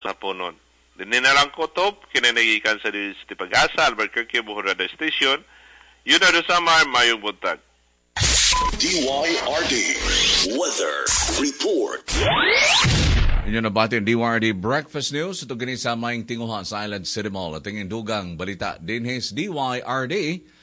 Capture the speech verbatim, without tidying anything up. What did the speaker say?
sa punon. Dini na lang kutop, kinanagikan sa City Pag-asa, Albuquerque, Buhurada Station. Yun na doon sa Mar, Mayong Buntag. D Y R D Weather Report. Inyo na batin D Y R D Breakfast News. Ito gani sa maing tinguha sa Island City Mall. At tingin dugang balita din his D Y R D